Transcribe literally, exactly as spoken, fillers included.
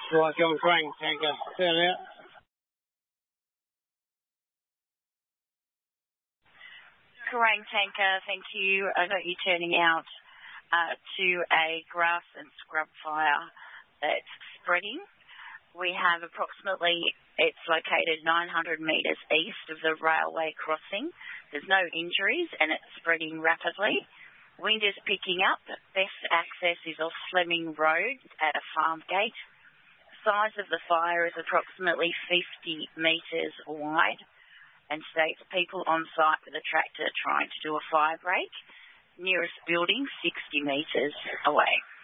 Right, John Crane, tanker. Turn out. Kerrang tanker, thank you. I got you turning out uh, to a grass and scrub fire that's spreading. We have approximately, it's located nine hundred metres east of the railway crossing. There's no injuries and it's spreading rapidly. Wind is picking up. Best access is off Fleming Road at a farm gate. Size of the fire is approximately fifty metres wide and states people on site with a tractor trying to do a fire break. Nearest building sixty metres away.